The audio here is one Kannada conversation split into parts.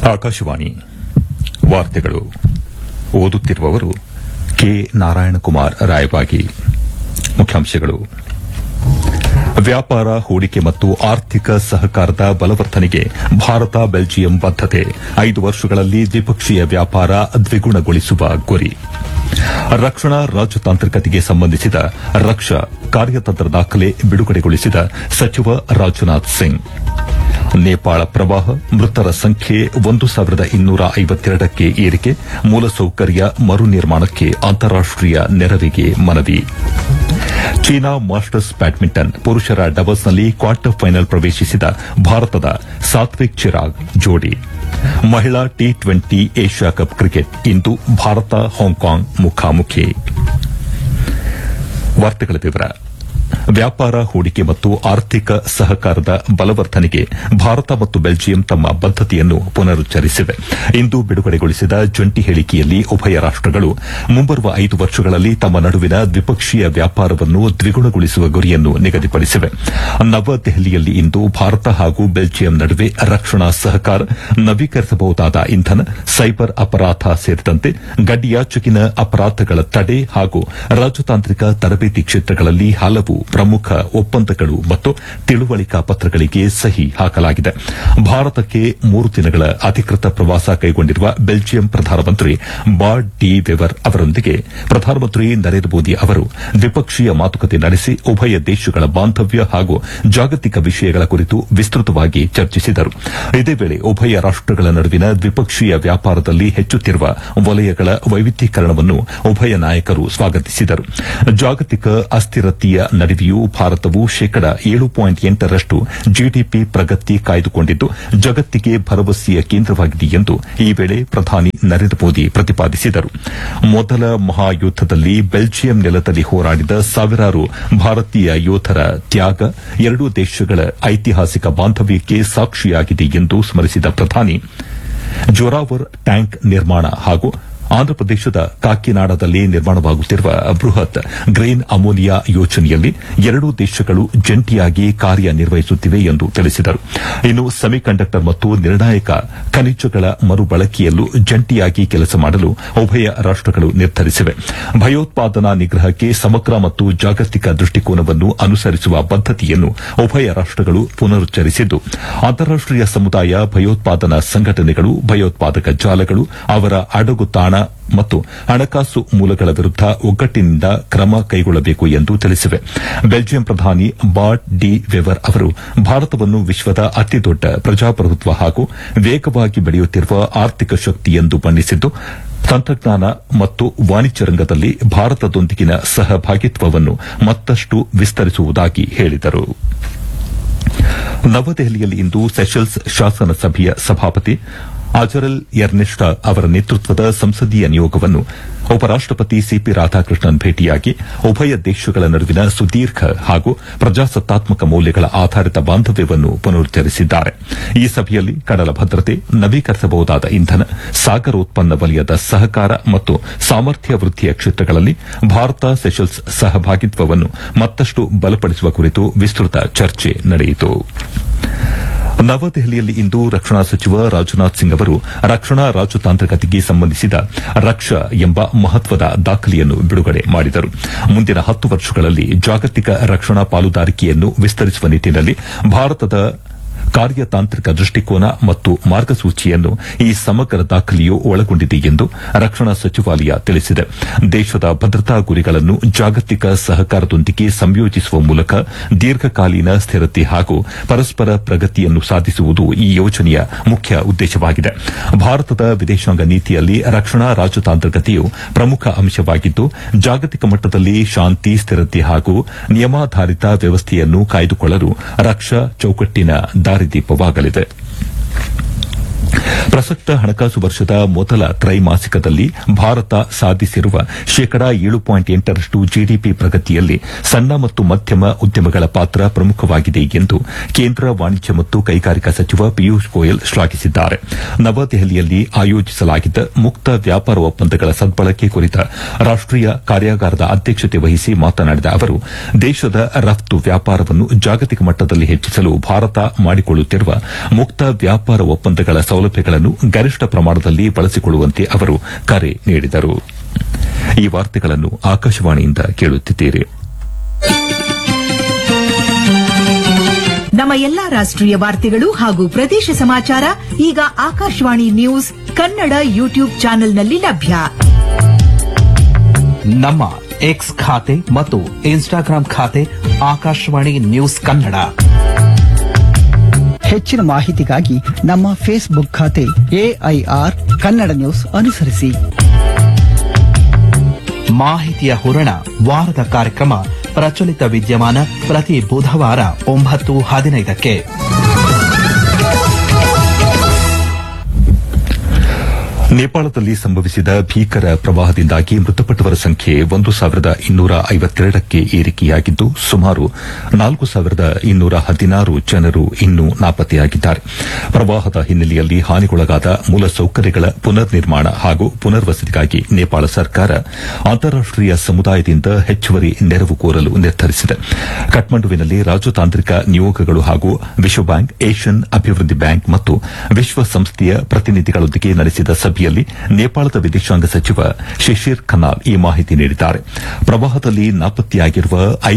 ಆಕಾಶವಾಣಿ ವಾರ್ತೆಗಳು ಓದುತ್ತಿರುವವರು ಕೆ ನಾರಾಯಣಕುಮಾರ್ ರಾಯಬಾಗಿ. ಮುಖ್ಯಾಂಶಗಳು: ವ್ಯಾಪಾರ, ಹೂಡಿಕೆ ಮತ್ತು ಆರ್ಥಿಕ ಸಹಕಾರದ ಬಲವರ್ಧನೆಗೆ ಭಾರತ ಬೆಲ್ಜಿಯಂ ಬದ್ದತೆ. 5 ವರ್ಷಗಳಲ್ಲಿ ದ್ವಿಪಕ್ಷೀಯ ವ್ಯಾಪಾರ ದ್ವಿಗುಣಗೊಳಿಸುವ ಗುರಿ. ರಕ್ಷಣಾ ರಾಜತಾಂತ್ರಿಕತೆಗೆ ಸಂಬಂಧಿಸಿದ ರಕ್ಷಾ ಕಾರ್ಯತಂತ್ರ ದಾಖಲೆ ಬಿಡುಗಡೆಗೊಳಿಸಿದ ಸಚಿವ ರಾಜನಾಥ್ ಸಿಂಗ್. ನೇಪಾಳ ಪ್ರವಾಹ, ಮೃತರ ಸಂಖ್ಯೆ 1252ಕ್ಕೆ ಏರಿಕೆ. ಮೂಲಸೌಕರ್ಯ ಮರು ನಿರ್ಮಾಣಕ್ಕೆ ಅಂತಾರಾಷ್ಟೀಯ ನೆರವಿಗೆ ಮನವಿ. ಚೀನಾ ಮಾಸ್ಟರ್ಸ್ ಬ್ಯಾಡ್ಮಿಂಟನ್ ಪುರುಷರ ಡಬಲ್ಸ್ನಲ್ಲಿ ಕ್ವಾರ್ಟರ್ ಫೈನಲ್ ಪ್ರವೇಶಿಸಿದ ಭಾರತದ ಸಾತ್ವಿಕ್ ಚಿರಾಗ್ ಜೋಡಿ. ಮಹಿಳಾ ಟಿ20 ಏಷ್ಯಾ ಕಪ್ ಕ್ರಿಕೆಟ್ ಇಂದು ಭಾರತ ಹಾಂಕಾಂಗ್ ಮುಖಾಮುಖಿ. ವ್ಯಾಪಾರ, ಹೂಡಿಕೆ ಮತ್ತು ಆರ್ಥಿಕ ಸಹಕಾರದ ಬಲವರ್ಧನೆಗೆ ಭಾರತ ಮತ್ತು ಬೆಲ್ಜಿಯಂ ತಮ್ಮ ಬದ್ದತೆಯನ್ನು ಪುನರುಚ್ಚರಿಸಿವೆ. ಇಂದು ಬಿಡುಗಡೆಗೊಳಿಸಿದ ಜಂಟಿ ಹೇಳಿಕೆಯಲ್ಲಿ ಉಭಯ ರಾಷ್ಟಗಳು ಮುಂಬರುವ 5 ವರ್ಷಗಳಲ್ಲಿ ತಮ್ಮ ನಡುವಿನ ದ್ವಿಪಕ್ಷೀಯ ವ್ಯಾಪಾರವನ್ನು ದ್ವಿಗುಣಗೊಳಿಸುವ ಗುರಿಯನ್ನು ನಿಗದಿಪಡಿಸಿವೆ. ನವದೆಹಲಿಯಲ್ಲಿ ಇಂದು ಭಾರತ ಹಾಗೂ ಬೆಲ್ಜಿಯಂ ನಡುವೆ ರಕ್ಷಣಾ ಸಹಕಾರ, ನವೀಕರಿಸಬಹುದಾದ ಇಂಧನ, ಸೈಬರ್ ಅಪರಾಧ ಸೇರಿದಂತೆ ಗಡಿಯಾಚೆಗಿನ ಅಪರಾಧಗಳ ತಡೆ ಹಾಗೂ ರಾಜತಾಂತ್ರಿಕ ತರಬೇತಿ ಕ್ಷೇತ್ರಗಳಲ್ಲಿ ಹಲವು ಪ್ರಮುಖ ಒಪ್ಪಂದಗಳು ಮತ್ತು ತಿಳುವಳಿಕಾ ಪತ್ರಗಳಿಗೆ ಸಹಿ ಹಾಕಲಾಗಿದೆ. ಭಾರತಕ್ಕೆ 3 ದಿನಗಳ ಅಧಿಕೃತ ಪ್ರವಾಸ ಕೈಗೊಂಡಿರುವ ಬೆಲ್ಜಿಯಂ ಪ್ರಧಾನಮಂತ್ರಿ ಬಾರ್ಟ್ ಡಿ ವೆವರ್ ಅವರೊಂದಿಗೆ ಪ್ರಧಾನಮಂತ್ರಿ ನರೇಂದ್ರ ಮೋದಿ ಅವರು ದ್ವಿಪಕ್ಷೀಯ ಮಾತುಕತೆ ನಡೆಸಿ ಉಭಯ ದೇಶಗಳ ಬಾಂಧವ್ಯ ಹಾಗೂ ಜಾಗತಿಕ ವಿಷಯಗಳ ಕುರಿತು ವಿಸ್ತೃತವಾಗಿ ಚರ್ಚಿಸಿದರು. ಇದೇ ವೇಳೆ ಉಭಯ ರಾಷ್ಟಗಳ ನಡುವಿನ ದ್ವಿಪಕ್ಷೀಯ ವ್ಯಾಪಾರದಲ್ಲಿ ಹೆಚ್ಚುತ್ತಿರುವ ವಲಯಗಳ ವೈವಿಧ್ಯೀಕರಣವನ್ನು ಉಭಯ ನಾಯಕರು ಸ್ವಾಗತಿಸಿದರು. ಜಾಗತಿಕ ಅಸ್ಥಿರತೆಯ ನಡುವೆಯೂ ಭಾರತವು ಶೇಕಡ 7.8ರಷ್ಟು ಜಿಡಿಪಿ ಪ್ರಗತಿ ಕಾಯ್ದುಕೊಂಡಿದ್ದು ಜಗತ್ತಿಗೆ ಭರವಸೆಯ ಕೇಂದ್ರವಾಗಿದೆ ಎಂದು ಈ ವೇಳೆ ಪ್ರಧಾನಿ ನರೇಂದ್ರ ಮೋದಿ ಪ್ರತಿಪಾದಿಸಿದರು. ಮೊದಲ ಮಹಾಯುದ್ದದಲ್ಲಿ ಬೆಲ್ಜಿಯಂ ನೆಲದಲ್ಲಿ ಹೋರಾಡಿದ ಸಾವಿರಾರು ಭಾರತೀಯ ಯೋಧರ ತ್ಯಾಗ ಎರಡೂ ದೇಶಗಳ ಐತಿಹಾಸಿಕ ಬಾಂಧವ್ಯಕ್ಕೆ ಸಾಕ್ಷಿಯಾಗಿದೆ ಎಂದು ಸ್ಮರಿಸಿದ ಪ್ರಧಾನಿ, ಜೋರಾವರ್ ಟ್ಯಾಂಕ್ ನಿರ್ಮಾಣ ಹಾಗೂ ಆಂಧ್ರಪ್ರದೇಶದ ಕಾಕಿನಾಡದಲ್ಲಿ ನಿರ್ಮಾಣವಾಗುತ್ತಿರುವ ಬೃಹತ್ ಗ್ರೈನ್ ಅಮೋನಿಯಾ ಯೋಜನೆಯಲ್ಲಿ ಎರಡೂ ದೇಶಗಳು ಜಂಟಿಯಾಗಿ ಕಾರ್ಯನಿರ್ವಹಿಸುತ್ತಿವೆ ಎಂದು ತಿಳಿಸಿದರು. ಇನ್ನು ಸೆಮಿಕಂಡಕ್ಟರ್ ಮತ್ತು ನಿರ್ಣಾಯಕ ಖನಿಜಗಳ ಮರುಬಳಕೆಯಲ್ಲೂ ಜಂಟಿಯಾಗಿ ಕೆಲಸ ಮಾಡಲು ಉಭಯ ರಾಷ್ಟಗಳು ನಿರ್ಧರಿಸಿವೆ. ಭಯೋತ್ಪಾದನಾ ನಿಗ್ರಹಕ್ಕೆ ಸಮಗ್ರ ಮತ್ತು ಜಾಗತಿಕ ದೃಷ್ಟಿಕೋನವನ್ನು ಅನುಸರಿಸುವ ಬದ್ದತೆಯನ್ನು ಉಭಯ ರಾಷ್ಟಗಳು ಪುನರುಚ್ಚರಿಸಿದ್ದು, ಅಂತಾರಾಷ್ಟೀಯ ಸಮುದಾಯ ಭಯೋತ್ಪಾದನಾ ಸಂಘಟನೆಗಳು, ಭಯೋತ್ಪಾದಕ ಜಾಲಗಳು, ಅವರ ಅಡಗುತಾಣ ಮತ್ತು ಹಣಕಾಸು ಮೂಲಗಳ ವಿರುದ್ಧ ಒಗ್ಗಟ್ಟಿನಿಂದ ಕ್ರಮ ಕೈಗೊಳ್ಳಬೇಕು ಎಂದು ತಿಳಿಸಿವೆ. ಬೆಲ್ಜಿಯಂ ಪ್ರಧಾನಿ ಬಾರ್ಟ್ ಡಿ ವೆವರ್ ಅವರು ಭಾರತವನ್ನು ವಿಶ್ವದ ಅತಿದೊಡ್ಡ ಪ್ರಜಾಪ್ರಭುತ್ವ ಹಾಗೂ ವೇಗವಾಗಿ ಬೆಳೆಯುತ್ತಿರುವ ಆರ್ಥಿಕ ಶಕ್ತಿ ಎಂದು ಬಣ್ಣಿಸಿದ್ದು, ತಂತ್ರಜ್ಞಾನ ಮತ್ತು ವಾಣಿಜ್ಯ ರಂಗದಲ್ಲಿ ಭಾರತದೊಂದಿಗಿನ ಸಹಭಾಗಿತ್ವವನ್ನು ಮತ್ತಷ್ಟು ವಿಸ್ತರಿಸುವುದಾಗಿ ಹೇಳಿದರು. ನವದೆಹಲಿಯಲ್ಲಿ ಇಂದು ಸೆಷಲ್ಸ್ ಶಾಸನ ಸಭೆಯ ಸಭಾಪತಿ ಅಜರಲ್ ಎರ್ನೆಸ್ಟಾ ಅವರ ನೇತೃತ್ವದ ಸಂಸದೀಯ ನಿಯೋಗವನ್ನು ಉಪರಾಷ್ಟಪತಿ ಸಿಪಿ ರಾಧಾಕೃಷ್ಣನ್ ಭೇಟಿಯಾಗಿ ಉಭಯ ದೇಶಗಳ ನಡುವಿನ ಸುದೀರ್ಘ ಹಾಗೂ ಪ್ರಜಾಸತ್ತಾತ್ಮಕ ಮೌಲ್ಯಗಳ ಆಧಾರಿತ ಬಾಂಧವ್ಯವನ್ನು ಪುನರುಚ್ಚರಿಸಿದ್ದಾರೆ. ಈ ಸಭೆಯಲ್ಲಿ ಕಡಲ ಭದ್ರತೆ, ನವೀಕರಿಸಬಹುದಾದ ಇಂಧನ, ಸಾಗರೋತ್ಪನ್ನ ವಲಯದ ಸಹಕಾರ ಮತ್ತು ಸಾಮರ್ಥ್ಯ ವೃದ್ಧಿಯ ಕ್ಷೇತ್ರಗಳಲ್ಲಿ ಭಾರತ ಸೆಷಲ್ಸ್ ಸಹಭಾಗಿತ್ವವನ್ನು ಮತ್ತಷ್ಟು ಬಲಪಡಿಸುವ ಕುರಿತು ವಿಸ್ತೃತ ಚರ್ಚೆ ನಡೆಯಿತು. ನವದೆಹಲಿಯಲ್ಲಿ ಇಂದು ರಕ್ಷಣಾ ಸಚಿವ ರಾಜನಾಥ್ ಸಿಂಗ್ ಅವರು ರಕ್ಷಣಾ ರಾಜತಾಂತ್ರಿಕತೆಗೆ ಸಂಬಂಧಿಸಿದ ರಕ್ಷಾ ಎಂಬ ಮಹತ್ವದ ದಾಖಲೆಯನ್ನು ಬಿಡುಗಡೆ ಮಾಡಿದರು. ಮುಂದಿನ 10 ವರ್ಷಗಳಲ್ಲಿ ಜಾಗತಿಕ ರಕ್ಷಣಾ ಪಾಲುದಾರಿಕೆಯನ್ನು ವಿಸ್ತರಿಸುವ ನಿಟ್ಟಿನಲ್ಲಿ ಭಾರತದ ಕಾರ್ಯತಾಂತ್ರಿಕ ದೃಷ್ಟಿಕೋನ ಮತ್ತು ಮಾರ್ಗಸೂಚಿಯನ್ನು ಈ ಸಮಗ್ರ ದಾಖಲೆಯು ಒಳಗೊಂಡಿದೆ ಎಂದು ರಕ್ಷಣಾ ಸಚಿವಾಲಯ ತಿಳಿಸಿದೆ. ದೇಶದ ಭದ್ರತಾ ಗುರಿಗಳನ್ನು ಜಾಗತಿಕ ಸಹಕಾರದೊಂದಿಗೆ ಸಂಯೋಜಿಸುವ ಮೂಲಕ ದೀರ್ಘಕಾಲೀನ ಸ್ಥಿರತೆ ಹಾಗೂ ಪರಸ್ಪರ ಪ್ರಗತಿಯನ್ನು ಸಾಧಿಸುವುದು ಈ ಯೋಜನೆಯ ಮುಖ್ಯ ಉದ್ದೇಶವಾಗಿದೆ. ಭಾರತದ ವಿದೇಶಾಂಗ ನೀತಿಯಲ್ಲಿ ರಕ್ಷಣಾ ರಾಜತಾಂತ್ರಿಕತೆಯು ಪ್ರಮುಖ ಅಂಶವಾಗಿದ್ದು, ಜಾಗತಿಕ ಮಟ್ಟದಲ್ಲಿ ಶಾಂತಿ, ಸ್ಥಿರತೆ ಹಾಗೂ ನಿಯಮಾಧಾರಿತ ವ್ಯವಸ್ಥೆಯನ್ನು ಕಾಯ್ದುಕೊಳ್ಳಲು ರಕ್ಷಾ ಚೌಕಟ್ಟಿನ ದಾರಿದೀಪವಾಗಲಿದೆ. ಪ್ರಸಕ್ತ ಹಣಕಾಸು ವರ್ಷದ ಮೊದಲ ತ್ರೈಮಾಸಿಕದಲ್ಲಿ ಭಾರತ ಸಾಧಿಸಿರುವ ಶೇಕಡ 7.8ರಷ್ಟು ಜಿಡಿಪಿ ಪ್ರಗತಿಯಲ್ಲಿ ಸಣ್ಣ ಮತ್ತು ಮಧ್ಯಮ ಉದ್ಯಮಗಳ ಪಾತ್ರ ಪ್ರಮುಖವಾಗಿದೆ ಎಂದು ಕೇಂದ್ರ ವಾಣಿಜ್ಯ ಮತ್ತು ಕೈಗಾರಿಕಾ ಸಚಿವ ಪಿಯೂಷ್ ಗೋಯಲ್ ಶ್ಲಾಘಿಸಿದ್ದಾರೆ. ನವದೆಹಲಿಯಲ್ಲಿ ಆಯೋಜಿಸಲಾಗಿದ್ದ ಮುಕ್ತ ವ್ಯಾಪಾರ ಒಪ್ಪಂದಗಳ ಸದ್ಬಳಕೆ ಕುರಿತ ರಾಷ್ಟೀಯ ಕಾರ್ಯಾಗಾರದ ಅಧ್ಯಕ್ಷತೆ ವಹಿಸಿ ಮಾತನಾಡಿದ ಅವರು, ದೇಶದ ರಫ್ತು ವ್ಯಾಪಾರವನ್ನು ಜಾಗತಿಕ ಮಟ್ಟದಲ್ಲಿ ಹೆಚ್ಚಿಸಲು ಭಾರತ ಮಾಡಿಕೊಳ್ಳುತ್ತಿರುವ ಮುಕ್ತ ವ್ಯಾಪಾರ ಒಪ್ಪಂದಗಳ ಸೌಲಭ್ಯಗಳನ್ನು ಅವಕಾಶಗಳನ್ನು ಗರಿಷ್ಠ ಪ್ರಮಾಣದಲ್ಲಿ ಬಳಸಿಕೊಳ್ಳುವಂತೆ ಅವರು ಕರೆ ನೀಡಿದರು. ಈ ವಾರ್ತೆಗಳನ್ನು ಆಕಾಶವಾಣಿಯಿಂದ ಕೇಳುತ್ತಿದ್ದೀರಿ. ನಮ್ಮ ಎಲ್ಲಾ ರಾಷ್ಟ್ರೀಯ ವಾರ್ತೆಗಳು ಹಾಗೂ ಪ್ರದೇಶ ಸಮಾಚಾರ ಈಗ ಆಕಾಶವಾಣಿ ನ್ಯೂಸ್ ಕನ್ನಡ ಯೂಟ್ಯೂಬ್ ಚಾನೆಲ್ನಲ್ಲಿ ಲಭ್ಯ. ನಮ್ಮ ಎಕ್ಸ್ ಖಾತೆ ಮತ್ತು ಇನ್ಸ್ಟಾಗ್ರಾಂ ಖಾತೆ ಆಕಾಶವಾಣಿ ನ್ಯೂಸ್ ಕನ್ನಡ. ಹೆಚ್ಚಿನ ಮಾಹಿತಿಗಾಗಿ ನಮ್ಮ ಫೇಸ್ಬುಕ್ ಖಾತೆ AIR ಕನ್ನಡ ನ್ಯೂಸ್ ಅನುಸರಿಸಿ. ಮಾಹಿತಿಯ ಹೂರಣ ವಾರದ ಕಾರ್ಯಕ್ರಮ ಪ್ರಚಲಿತ ವಿದ್ಯಮಾನ ಪ್ರತಿ ಬುಧವಾರ 9:15ಕ್ಕೆ. ನೇಪಾಳದಲ್ಲಿ ಸಂಭವಿಸಿದ ಭೀಕರ ಪ್ರವಾಹದಿಂದಾಗಿ ಮೃತಪಟ್ಟವರ ಸಂಖ್ಯೆ 1,252ಕ್ಕೆ ಏರಿಕೆಯಾಗಿದ್ದು ಸುಮಾರು 4,216 ಜನರು ಇನ್ನೂ ನಾಪತ್ತೆಯಾಗಿದ್ದಾರೆ. ಪ್ರವಾಹದ ಹಿನ್ನೆಲೆಯಲ್ಲಿ ಹಾನಿಗೊಳಗಾದ ಮೂಲಸೌಕರ್ಯಗಳ ಪುನರ್ ನಿರ್ಮಾಣ ಹಾಗೂ ಪುನರ್ವಸತಿಗಾಗಿ ನೇಪಾಳ ಸರ್ಕಾರ ಅಂತಾರಾಷ್ಟೀಯ ಸಮುದಾಯದಿಂದ ಹೆಚ್ಚುವರಿ ನೆರವು ಕೋರಲು ನಿರ್ಧರಿಸಿದೆ. ಕಠ್ಮಂಡುವಿನಲ್ಲಿ ರಾಜತಾಂತ್ರಿಕ ನಿಯೋಗಗಳು ಹಾಗೂ ವಿಶ್ವ ಬ್ಯಾಂಕ್, ಏಷ್ಯನ್ ಅಭಿವೃದ್ಧಿ ಬ್ಯಾಂಕ್ ಮತ್ತು ವಿಶ್ವಸಂಸ್ಥೆಯ ಪ್ರತಿನಿಧಿಗಳೊಂದಿಗೆ ನಡೆಸಿದ ಸಭೆಯಲ್ಲಿ ನೇಪಾಳದ ವಿದೇಶಾಂಗ ಸಚಿವ ಶಿಶಿರ್ ಖನಾಲ್ ಈ ಮಾಹಿತಿ ನೀಡಿದ್ದಾರೆ. ಪ್ರವಾಹದಲ್ಲಿ ನಾಪತ್ತೆಯಾಗಿರುವ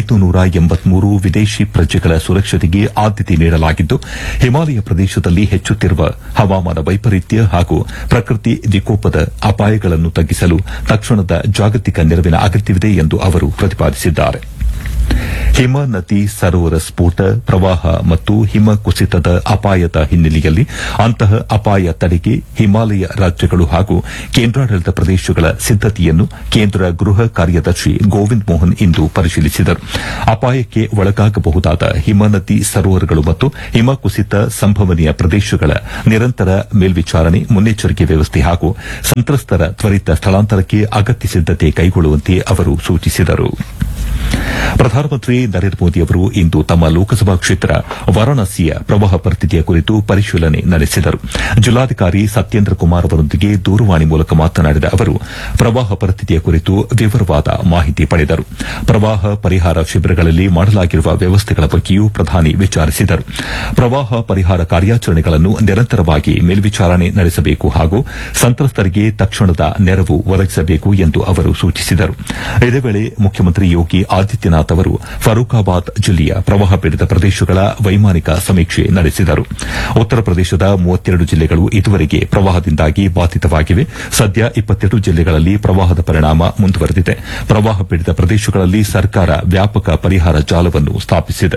583 ವಿದೇಶಿ ಪ್ರಜೆಗಳ ಸುರಕ್ಷತೆಗೆ ಆದ್ಯತೆ ನೀಡಲಾಗಿದ್ದು, ಹಿಮಾಲಯ ಪ್ರದೇಶದಲ್ಲಿ ಹೆಚ್ಚುತ್ತಿರುವ ಹವಾಮಾನ ವೈಪರೀತ್ಯ ಹಾಗೂ ಪ್ರಕೃತಿ ವಿಕೋಪದ ಅಪಾಯಗಳನ್ನು ತಗ್ಗಿಸಲು ತಕ್ಷಣದ ಜಾಗತಿಕ ನೆರವಿನ ಅಗತ್ಯವಿದೆ ಎಂದು ಅವರು ಪ್ರತಿಪಾದಿಸಿದ್ದಾರೆ. ಹಿಮ ನದಿ ಸರೋವರ ಸ್ಫೋಟ, ಪ್ರವಾಹ ಮತ್ತು ಹಿಮ ಕುಸಿತದ ಅಪಾಯದ ಹಿನ್ನೆಲೆಯಲ್ಲಿ ಅಂತಹ ಅಪಾಯ ತಡೆಗೆ ಹಿಮಾಲಯ ರಾಜ್ಯಗಳು ಹಾಗೂ ಕೇಂದ್ರಾಡಳಿತ ಪ್ರದೇಶಗಳ ಸಿದ್ದತೆಯನ್ನು ಕೇಂದ್ರ ಗೃಹ ಕಾರ್ಯದರ್ಶಿ ಗೋವಿಂದ್ ಮೋಹನ್ ಇಂದು ಪರಿಶೀಲಿಸಿದರು. ಅಪಾಯಕ್ಕೆ ಒಳಗಾಗಬಹುದಾದ ಹಿಮ ನದಿ ಸರೋವರಗಳು ಮತ್ತು ಹಿಮ ಕುಸಿತ ಸಂಭವನೀಯ ಪ್ರದೇಶಗಳ ನಿರಂತರ ಮೇಲ್ವಿಚಾರಣೆ, ಮುನ್ನೆಚ್ಚರಿಕೆ ವ್ಯವಸ್ಥೆ ಹಾಗೂ ಸಂತ್ರಸ್ತರ ತ್ವರಿತ ಸ್ಥಳಾಂತರಕ್ಕೆ ಅಗತ್ಯ ಸಿದ್ದತೆ ಕೈಗೊಳ್ಳುವಂತೆ ಅವರು ಸೂಚಿಸಿದರು. ಪ್ರಧಾನಮಂತ್ರಿ ನರೇಂದ್ರ ಮೋದಿ ಅವರು ಇಂದು ತಮ್ಮ ಲೋಕಸಭಾ ಕ್ಷೇತ್ರ ವಾರಾಣಸಿಯ ಪ್ರವಾಹ ಪರಿಸ್ಥಿತಿಯ ಕುರಿತು ಪರಿಶೀಲನೆ ನಡೆಸಿದರು. ಜಿಲ್ಲಾಧಿಕಾರಿ ಸತ್ಯೇಂದ್ರ ಕುಮಾರ್ ಅವರೊಂದಿಗೆ ದೂರವಾಣಿ ಮೂಲಕ ಮಾತನಾಡಿದ ಅವರು ಪ್ರವಾಹ ಪರಿಸ್ಥಿತಿಯ ಕುರಿತು ವಿವರವಾದ ಮಾಹಿತಿ ಪಡೆದರು. ಪ್ರವಾಹ ಪರಿಹಾರ ಶಿಬಿರಗಳಲ್ಲಿ ಮಾಡಲಾಗಿರುವ ವ್ಯವಸ್ಥೆಗಳ ಬಗ್ಗೆಯೂ ಪ್ರಧಾನಿ ವಿಚಾರಿಸಿದರು. ಪ್ರವಾಹ ಪರಿಹಾರ ಕಾರ್ಯಾಚರಣೆಗಳನ್ನು ನಿರಂತರವಾಗಿ ಮೇಲ್ವಿಚಾರಣೆ ನಡೆಸಬೇಕು ಹಾಗೂ ಸಂತ್ರಸ್ತರಿಗೆ ತಕ್ಷಣದ ನೆರವು ಒದಗಿಸಬೇಕು ಎಂದು ಅವರು ಸೂಚಿಸಿದರು. ಇದೇ ವೇಳೆ ಮುಖ್ಯಮಂತ್ರಿ ಯೋಗಿ ಆದಿತ್ಯನಾಥ್ ಅವರು ಫರೂಖಾಬಾದ್ ಜಿಲ್ಲೆಯ ಪ್ರವಾಹ ಪೀಡಿತ ಪ್ರದೇಶಗಳ ವೈಮಾನಿಕ ಸಮೀಕ್ಷೆ ನಡೆಸಿದರು. ಉತ್ತರ ಪ್ರದೇಶದ 32 ಜಿಲ್ಲೆಗಳು ಇದುವರೆಗೆ ಪ್ರವಾಹದಿಂದಾಗಿ ಬಾಧಿತವಾಗಿವೆ. ಸದ್ಯ 22 ಜಿಲ್ಲೆಗಳಲ್ಲಿ ಪ್ರವಾಹದ ಪರಿಣಾಮ ಮುಂದುವರೆದಿದೆ. ಪ್ರವಾಹ ಪೀಡಿತ ಪ್ರದೇಶಗಳಲ್ಲಿ ಸರ್ಕಾರ ವ್ಯಾಪಕ ಪರಿಹಾರ ಜಾಲವನ್ನು ಸ್ಥಾಪಿಸಿದೆ.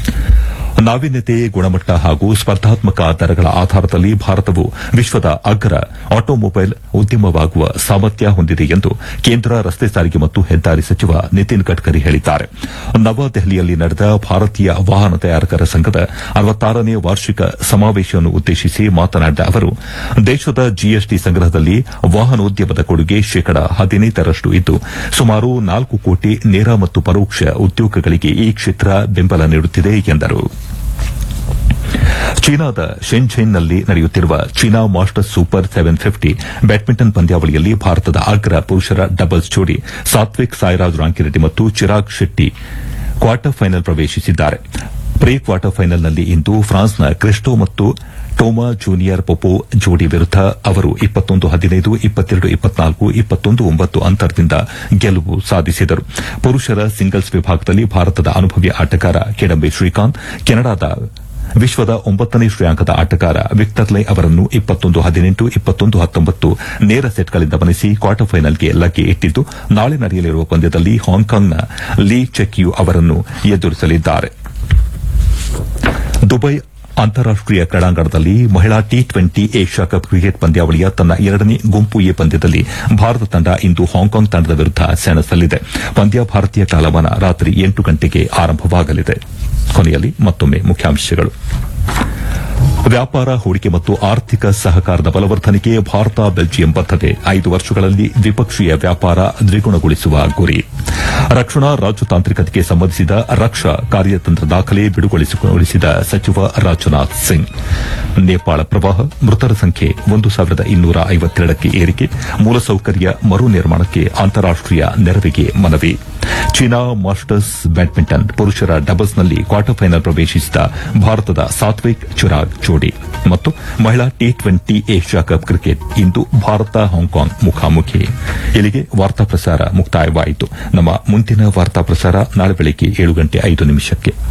ನಾವೀನ್ಯತೆ, ಗುಣಮಟ್ಟ ಹಾಗೂ ಸ್ಪರ್ಧಾತ್ಮಕ ದರಗಳ ಆಧಾರದಲ್ಲಿ ಭಾರತವು ವಿಶ್ವದ ಅಗ್ರ ಆಟೋಮೊಬೈಲ್ ಉದ್ಯಮವಾಗುವ ಸಾಮರ್ಥ್ಯ ಹೊಂದಿದೆ ಎಂದು ಕೇಂದ್ರ ರಸ್ತೆ ಸಾರಿಗೆ ಮತ್ತು ಹೆದ್ದಾರಿ ಸಚಿವ ನಿತಿನ್ ಗಡ್ಕರಿ ಹೇಳಿದ್ದಾರೆ. ನವದೆಹಲಿಯಲ್ಲಿ ನಡೆದ ಭಾರತೀಯ ವಾಹನ ತಯಾರಕರ ಸಂಘದ 66ನೇ ವಾರ್ಷಿಕ ಸಮಾವೇಶವನ್ನು ಉದ್ದೇಶಿಸಿ ಮಾತನಾಡಿದ ಅವರು, ದೇಶದ ಜಿಎಸ್ಟಿ ಸಂಗ್ರಹದಲ್ಲಿ ವಾಹನೋದ್ಯಮದ ಕೊಡುಗೆ ಶೇಕಡ 15ರಷ್ಟು ಇದ್ದು, ಸುಮಾರು 4 ಕೋಟಿ ನೇರ ಮತ್ತು ಪರೋಕ್ಷ ಉದ್ಯೋಗಗಳಿಗೆ ಈ ಕ್ಷೇತ್ರ ಬೆಂಬಲ ನೀಡುತ್ತಿದೆ ಎಂದರು. ಚೀನಾದ ಶೆಂಝೆನ್ನಲ್ಲಿ ನಡೆಯುತ್ತಿರುವ ಚೀನಾ ಮಾಸ್ಟರ್ಸ್ ಸೂಪರ್ 750 ಬ್ಯಾಡ್ಮಿಂಟನ್ ಪಂದ್ಯಾವಳಿಯಲ್ಲಿ ಭಾರತದ ಅಗ್ರ ಪುರುಷರ ಡಬಲ್ಸ್ ಜೋಡಿ ಸಾತ್ವಿಕ್ ಸಾಯಿರಾಜ್ ರಾಂಕಿರೆಡ್ಡಿ ಮತ್ತು ಚಿರಾಗ್ ಶೆಟ್ಟಿ ಕ್ವಾರ್ಟರ್ ಫೈನಲ್ ಪ್ರವೇಶಿಸಿದ್ದಾರೆ. ಪ್ರೀ ಕ್ವಾರ್ಟರ್ ಫೈನಲ್ನಲ್ಲಿ ಇಂದು ಫ್ರಾನ್ಸ್ನ ಕ್ರಿಸ್ಟೋ ಮತ್ತು ಟೋಮಾ ಜೂನಿಯರ್ ಪೊಪೋ ಜೋಡಿ ವಿರುದ್ಧ ಅವರು 21-15, 22-24, 21-9 ಅಂತರದಿಂದ ಗೆಲುವು ಸಾಧಿಸಿದರು. ಪುರುಷರ ಸಿಂಗಲ್ಸ್ ವಿಭಾಗದಲ್ಲಿ ಭಾರತದ ಅನುಭವಿ ಆಟಗಾರ ಕಿಡಂಬಿ ಶ್ರೀಕಾಂತ್ ಕೆನಡಾದ ವಿಶ್ವದ 9ನೇ ಶ್ರೇಯಾಂಕದ ಆಟಗಾರ ವಿಕ್ಟರ್ ಲೈ ಅವರನ್ನು 21-18, 21-19 ನೇರ ಸೆಟ್ಗಳಿಂದ ಮಣಿಸಿ ಕ್ವಾರ್ಟರ್ ಫೈನಲ್ಗೆ ಲಗ್ಗೆ ಇಟ್ಟಿದ್ದು, ನಾಳೆ ನಡೆಯಲಿರುವ ಪಂದ್ಯದಲ್ಲಿ ಹಾಂಕಾಂಗ್ನ ಲೀ ಚೆಕ್ಯು ಅವರನ್ನು ಎದುರಿಸಲಿದ್ದಾರೆ. ದುಬೈ ಅಂತಾರಾಷ್ಟೀಯ ಕ್ರೀಡಾಂಗಣದಲ್ಲಿ ಮಹಿಳಾ T20 ಏಷ್ಯಾ ಕಪ್ ಕ್ರಿಕೆಟ್ ಪಂದ್ಯಾವಳಿಯ ತನ್ನ 2ನೇ ಗುಂಪು ಎ ಪಂದ್ಯದಲ್ಲಿ ಭಾರತ ತಂಡ ಇಂದು ಹಾಂಕಾಂಗ್ ತಂಡದ ವಿರುದ್ಧ ಸೆಣಸಲಿದೆ. ಪಂದ್ಯ ಭಾರತೀಯ ಕಾಲಮಾನ ರಾತ್ರಿ 8 ಗಂಟೆಗೆ ಆರಂಭವಾಗಲಿದೆ. ಕೊನೆಯಲ್ಲಿ ಮತ್ತೊಮ್ಮೆ ಮುಖ್ಯಾಂಶಗಳು. ವ್ಯಾಪಾರ, ಹೂಡಿಕೆ ಮತ್ತು ಆರ್ಥಿಕ ಸಹಕಾರದ ಬಲವರ್ಧನೆಗೆ ಭಾರತ ಬೆಲ್ಜಿಯಂ ಬದ್ಧತೆ. 5 ವರ್ಷಗಳಲ್ಲಿ ದ್ವಿಪಕ್ಷೀಯ ವ್ಯಾಪಾರ ದ್ವಿಗುಣಗೊಳಿಸುವ ಗುರಿ. ರಕ್ಷಣಾ ರಾಜತಾಂತ್ರಿಕತೆಗೆ ಸಂಬಂಧಿಸಿದ ರಕ್ಷಾ ಕಾರ್ಯತಂತ್ರ ದಾಖಲೆ ಬಿಡುಗಡೆಗೊಳಿಸಿದ ಸಚಿವ ರಾಜನಾಥ್ ಸಿಂಗ್. ನೇಪಾಳ ಪ್ರವಾಹ, ಮೃತರ ಸಂಖ್ಯೆ 1,252ಕ್ಕೆ ಏರಿಕೆ. ಮೂಲಸೌಕರ್ಯ ಮರು ನಿರ್ಮಾಣಕ್ಕೆ ಅಂತಾರಾಷ್ಟೀಯ ನೆರವಿಗೆ ಮನವಿ. ಚೀನಾ ಮಾಸ್ಟರ್ಸ್ ಬ್ಯಾಡ್ಮಿಂಟನ್ ಪುರುಷರ ಡಬಲ್ಸ್ನಲ್ಲಿ ಕ್ವಾರ್ಟರ್ ಫೈನಲ್ ಪ್ರವೇಶಿಸಿದ ಭಾರತದ ಸಾತ್ವಿಕ್ ಚಿರಾಗ್ ಜೋಡಿ ಮತ್ತು ಮಹಿಳಾ ಟಿ20 ಏಷ್ಯಾ ಕಪ್ ಕ್ರಿಕೆಟ್ ಇಂದು ಭಾರತ ಹಾಂಕಾಂಗ್ ಮುಖಾಮುಖಿ. ಇಲ್ಲಿಗೆ ವಾರ್ತಾ ಪ್ರಸಾರ ಮುಕ್ತಾಯವಾಯಿತು. ನಮ್ಮ ಮುಂದಿನ ವಾರ್ತಾ ಪ್ರಸಾರ ನಾಳೆ ಬೆಳಗ್ಗೆ 7:05